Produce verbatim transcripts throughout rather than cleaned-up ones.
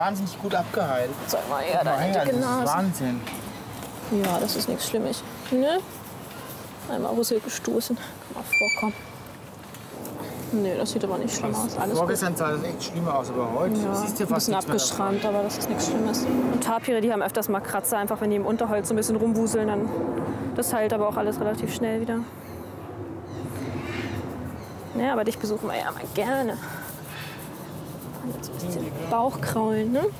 Wahnsinnig gut abgeheilt. Zeig mal her, deine ja, dicke das Nase. ist Wahnsinn. Ja, das ist nichts Schlimmes. Ne? Einmal Rüssel gestoßen. Kann mal vorkommen. Nee, das sieht aber nicht schlimm aus. Alles Vorgestern sah das echt schlimm aus, aber heute ja, siehst du ein fast bisschen nichts mehr abgeschrammt, aber das ist nichts Schlimmes. Und Tapire, die haben öfters mal Kratzer, einfach wenn die im Unterholz so ein bisschen rumwuseln, dann das heilt aber auch alles relativ schnell wieder. Ja, aber dich besuchen wir ja mal gerne. Und jetzt ein bisschen Bauch kraulen, ne?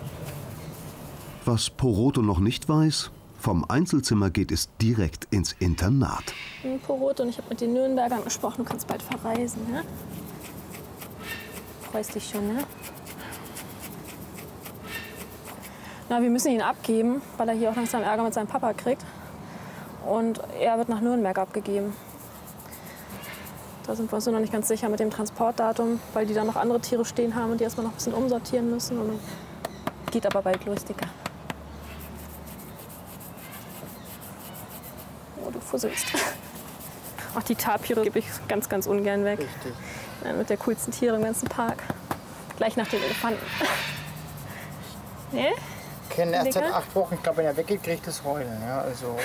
Was Poroto noch nicht weiß, vom Einzelzimmer geht es direkt ins Internat. Poroto, und ich habe mit den Nürnbergern gesprochen, du kannst bald verreisen, ne? Freust dich schon, ne? Na, wir müssen ihn abgeben, weil er hier auch langsam Ärger mit seinem Papa kriegt. Und er wird nach Nürnberg abgegeben. Da sind wir uns noch nicht ganz sicher mit dem Transportdatum, weil die da noch andere Tiere stehen haben und die erstmal noch ein bisschen umsortieren müssen. Und geht aber bald los, Dicker. Oh, du fusselst. Auch die Tapire gebe ich ganz, ganz ungern weg. Richtig. Ja, mit der coolsten Tiere im ganzen Park. Gleich nach den Elefanten. Ne? Ich kenne erst seit acht Wochen, ich glaube, wenn er weggeht, kriegt das Heulen. Ja, also.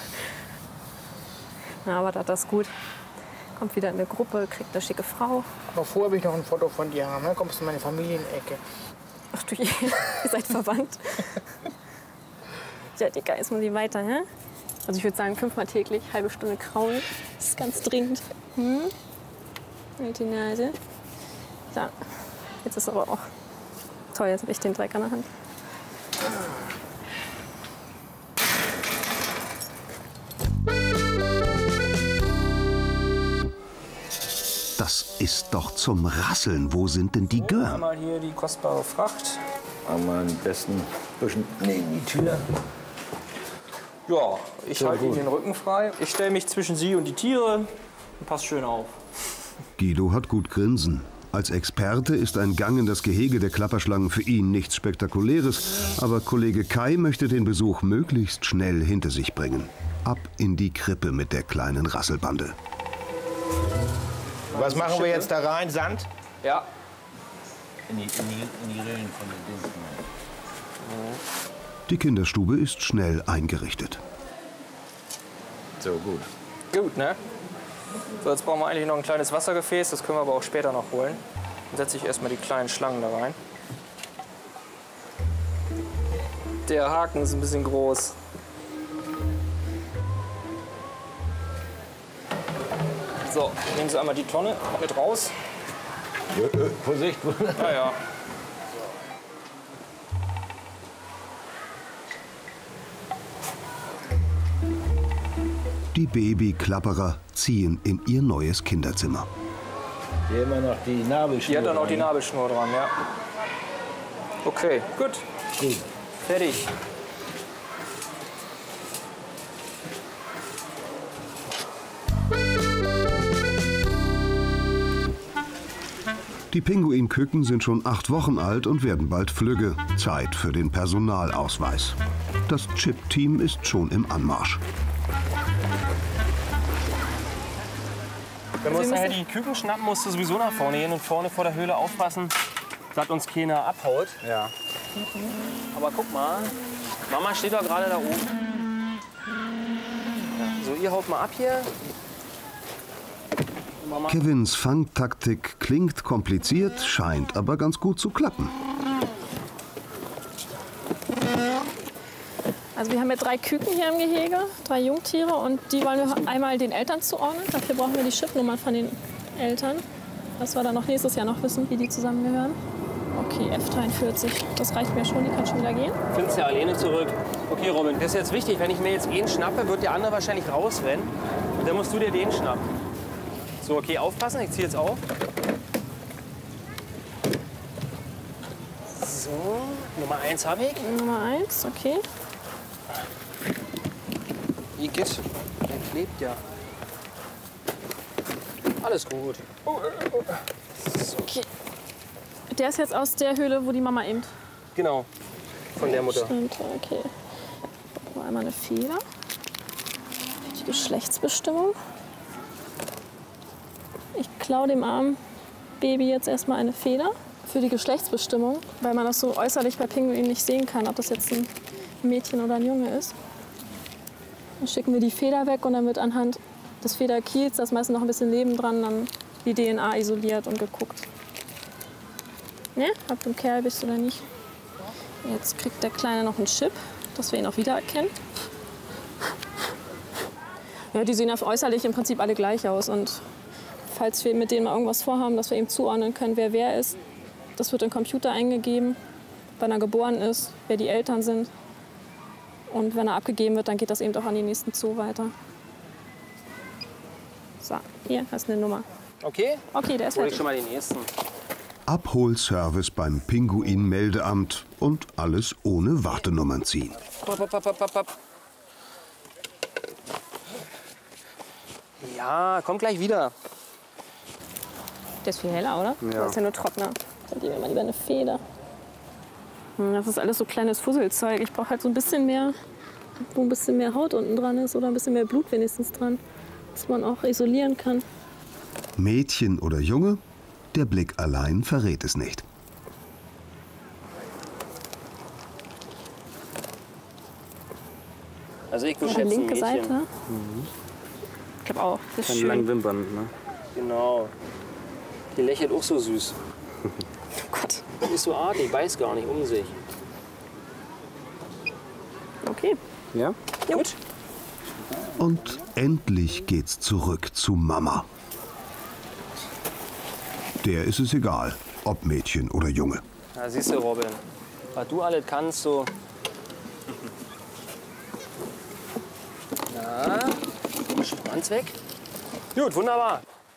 Ja, aber das ist gut. Kommt wieder in eine Gruppe, kriegt eine schicke Frau. Aber vorher will ich noch ein Foto von dir haben. Dann kommst du in meine Familienecke. Ach du je, ihr seid verwandt. Ja, Dicker, jetzt muss ich weiter, hä? Also ich würde sagen, fünfmal täglich, halbe Stunde kraulen. Das ist ganz dringend. Hm? Und die Nase. So, jetzt ist aber auch toll, jetzt habe ich den Dreck an der Hand. Das ist doch zum Rasseln. Wo sind denn die Gören? Einmal hier die kostbare Fracht. Einmal am besten ein bisschen neben die Tür. Ja, ich So halte gut. Ihnen den Rücken frei. Ich stelle mich zwischen Sie und die Tiere und passe schön auf. Guido hat gut Grinsen. Als Experte ist ein Gang in das Gehege der Klapperschlangen für ihn nichts Spektakuläres. Aber Kollege Kai möchte den Besuch möglichst schnell hinter sich bringen. Ab in die Krippe mit der kleinen Rasselbande. Was machen wir jetzt da rein? Sand? Ja. In die, in die, in die Rillen von den Dingen. Die Kinderstube ist schnell eingerichtet. So, gut. Gut, ne? So, jetzt brauchen wir eigentlich noch ein kleines Wassergefäß. Das können wir aber auch später noch holen. Dann setze ich erstmal die kleinen Schlangen da rein. Der Haken ist ein bisschen groß. So, nehmen Sie einmal die Tonne mit raus. Ja, äh, Vorsicht. Ja, ja. Die Babyklapperer ziehen in ihr neues Kinderzimmer. Hier immer noch die Nabelschnur. Die hat dann auch die dran. Nabelschnur dran, ja. Okay, gut. Gut. Fertig. Die Pinguinküken sind schon acht Wochen alt und werden bald flügge. Zeit für den Personalausweis. Das Chip-Team ist schon im Anmarsch. Wenn wir uns nachher die Küken schnappen, musst du sowieso nach vorne gehen und vorne vor der Höhle aufpassen, dass uns keiner abhaut. Ja. Aber guck mal, Mama steht doch gerade da oben. Ja, so, ihr haut mal ab hier. Mama. Kevins Fangtaktik klingt kompliziert, scheint aber ganz gut zu klappen. Also wir haben ja drei Küken hier im Gehege, drei Jungtiere, und die wollen wir einmal den Eltern zuordnen. Dafür brauchen wir die Chipnummern von den Eltern, dass wir dann noch nächstes Jahr noch wissen, wie die zusammengehören. Okay, F dreiundvierzig, das reicht mir schon, die kann schon wieder gehen. Findest ja alleine zurück. Okay, Robin, das ist jetzt wichtig. Wenn ich mir jetzt einen schnappe, wird der andere wahrscheinlich rausrennen. Und dann musst du dir den schnappen. So, okay, aufpassen, ich ziehe jetzt auf. So, Nummer eins habe ich. Nummer eins, okay. Igitt, der klebt ja. Alles gut. Oh, oh, oh. So. Okay. Der ist jetzt aus der Höhle, wo die Mama eben Genau, von der Mutter. stand. Okay. Gucken wir einmal eine Feder. Die Geschlechtsbestimmung. Ich klaue dem armen Baby jetzt erstmal eine Feder. für die Geschlechtsbestimmung, weil man das so äußerlich bei Pinguinen nicht sehen kann, ob das jetzt ein Mädchen oder ein Junge ist. Dann schicken wir die Feder weg und dann wird anhand des Federkiels, da ist meistens noch ein bisschen Leben dran, dann die D N A isoliert und geguckt. Ne? Ob du ein Kerl bist oder nicht. Jetzt kriegt der Kleine noch einen Chip, dass wir ihn auch wiedererkennen. Ja, die sehen äußerlich im Prinzip alle gleich aus. Und falls wir mit denen mal irgendwas vorhaben, dass wir eben zuordnen können, wer wer ist, das wird in den Computer eingegeben, wann er geboren ist, wer die Eltern sind. Und wenn er abgegeben wird, dann geht das eben auch an den nächsten Zoo weiter. So, hier hast du eine Nummer. Okay? Okay, der ist Hol ich fertig. schon mal den nächsten. Abholservice beim Pinguinmeldeamt und alles ohne Wartenummern ziehen. Hopp, hopp, hopp, hopp, hopp. Ja, komm gleich wieder. Der ist viel heller, oder? Ja. Der ist ja nur trockener. Dann geben wir mal lieber eine Feder. Hm, Das ist alles so kleines Fusselzeug. Ich brauche halt so ein bisschen mehr, wo ein bisschen mehr Haut unten dran ist oder ein bisschen mehr Blut wenigstens dran, dass man auch isolieren kann. Mädchen oder Junge? Der Blick allein verrät es nicht. Also ich würde Die schätzen linke Mädchen. Seite. Ich glaube auch. Das ist Keine schön. langen Wimpern, ne? Genau. Die lächelt auch so süß. Oh Gott. Die ist so artig, beißt gar nicht um sich. Okay. Ja? Ja. Gut. Und endlich geht's zurück zu Mama. Der ist es egal, ob Mädchen oder Junge. Na, siehst du, Robin, was du alles kannst, so. Na, Schwanz weg. Gut, wunderbar.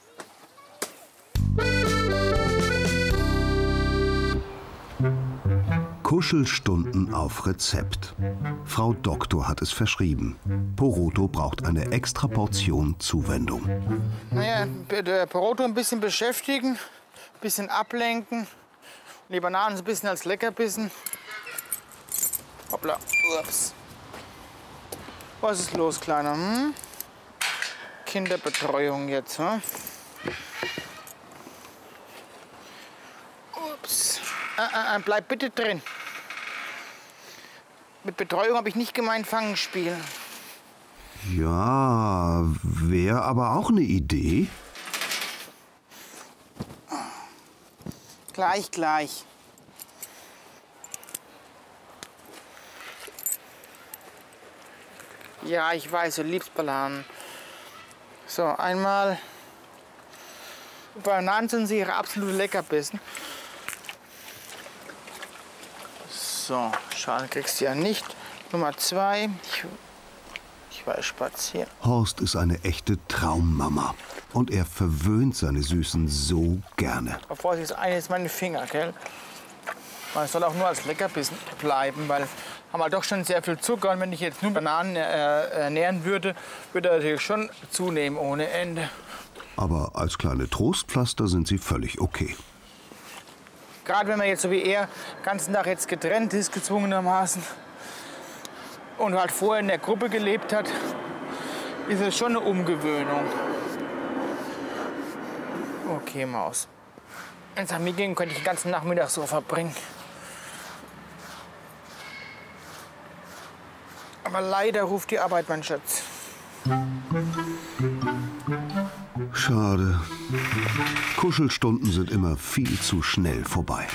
Kuschelstunden auf Rezept. Frau Doktor hat es verschrieben. Poroto braucht eine extra Portion Zuwendung. Naja, der Poroto ein bisschen beschäftigen, ein bisschen ablenken. Die Bananen so ein bisschen als Leckerbissen. Hoppla. Ups. Was ist los, Kleiner? Hm? Kinderbetreuung jetzt, hm? Ups. Äh, äh, bleib bitte drin. Mit Betreuung habe ich nicht gemeint Fangenspiel. Ja, wäre aber auch eine Idee. Gleich, gleich. Ja, ich weiß, du liebst Bananen. So, einmal. Bananen sind sie ihre absolute Leckerbissen. So, schade kriegst du ja nicht. Nummer zwei. Ich, ich war spazieren. Horst ist eine echte Traummama. Und er verwöhnt seine Süßen so gerne. Aber Vorsicht, das eine ist meine Finger, gell? Man soll auch nur als Leckerbissen bleiben, weil haben wir doch schon sehr viel Zucker. Und wenn ich jetzt nur Bananen äh, ernähren würde, würde er natürlich schon zunehmen ohne Ende. Aber als kleine Trostpflaster sind sie völlig okay. Gerade wenn man jetzt so wie er den ganzen Tag jetzt getrennt ist, gezwungenermaßen, und halt vorher in der Gruppe gelebt hat, ist es schon eine Umgewöhnung. Okay, Maus. Wenn es an mir ging, könnte ich den ganzen Nachmittag so verbringen. Aber leider ruft die Arbeit, mein Schatz. Schade. Kuschelstunden sind immer viel zu schnell vorbei.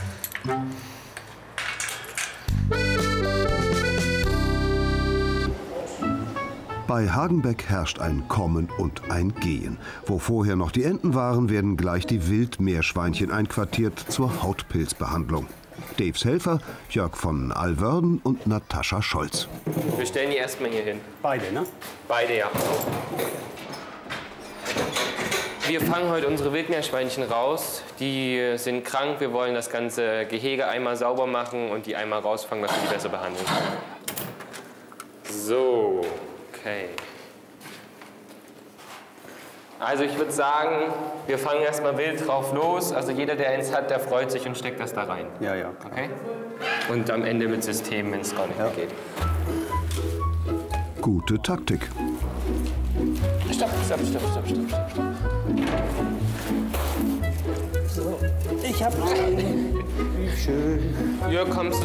Bei Hagenbeck herrscht ein Kommen und ein Gehen. Wo vorher noch die Enten waren, werden gleich die Wildmeerschweinchen einquartiert zur Hautpilzbehandlung. Daves Helfer, Jörg von Alwörden und Natascha Scholz. Wir stellen die erstmal hier hin. Beide, ne? Beide, ja. Wir fangen heute unsere Wildmeerschweinchen raus. Die sind krank. Wir wollen das ganze Gehege einmal sauber machen und die einmal rausfangen, dass wir die besser behandeln können. So, okay. Also ich würde sagen, wir fangen erstmal wild drauf los. Also jeder, der eins hat, der freut sich und steckt das da rein. Ja, ja. Okay? Und am Ende mit System, wenn es gar nicht mehr geht. Gute Taktik. Stopp, stopp, stopp, stopp, stopp, stopp. So, ich ich hab einen. Wie schön. Jörg, kommst du